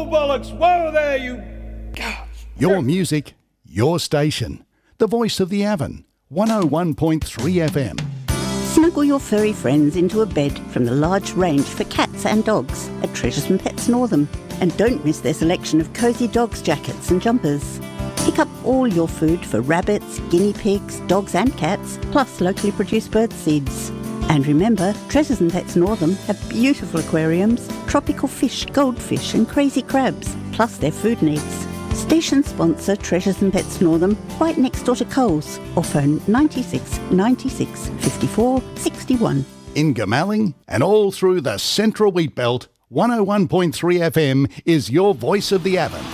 Whoa, bollocks! Whoa there, you... Your music, your station. The voice of the Avon, 101.3 FM. Snuggle your furry friends into a bed from the large range for cats and dogs at Treasures and Pets Northam. And don't miss their selection of cosy dogs jackets and jumpers. Pick up all your food for rabbits, guinea pigs, dogs and cats, plus locally produced bird seeds. And remember, Treasures and Pets Northam have beautiful aquariums, tropical fish, goldfish and crazy crabs, plus their food needs. Station sponsor Treasures and Pets Northam, right next door to Coles, or phone 96 96 54 61. In Goomalling and all through the Central Wheat Belt, 101.3 FM is your voice of the Avon.